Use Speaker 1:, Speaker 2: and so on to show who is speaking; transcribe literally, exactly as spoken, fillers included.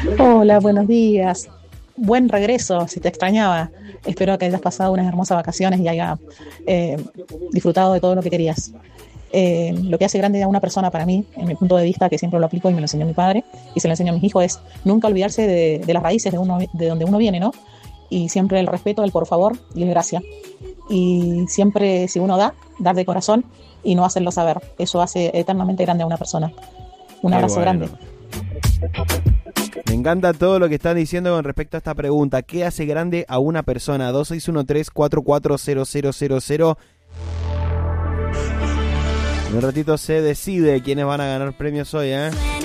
Speaker 1: Hola, buenos días. Buen regreso, si te extrañaba. Espero que hayas pasado unas hermosas vacaciones y haya eh, disfrutado de todo lo que querías. Eh, lo que hace grande a una persona para mí, en mi punto de vista, que siempre lo aplico y me lo enseñó mi padre y se lo enseñó a mis hijos, es nunca olvidarse de, de las raíces de, uno, de donde uno viene, ¿no? Y siempre el respeto, el por favor y el gracias. Y siempre, si uno da, dar de corazón y no hacerlo saber. Eso hace eternamente grande a una persona. Un
Speaker 2: Qué
Speaker 1: abrazo
Speaker 2: bueno.
Speaker 1: grande.
Speaker 2: Me encanta todo lo que están diciendo con respecto a esta pregunta. ¿Qué hace grande a una persona? dos seis uno tres, cuatro cuatro cero cero cero cero. En un ratito se decide quiénes van a ganar premios hoy, ¿eh?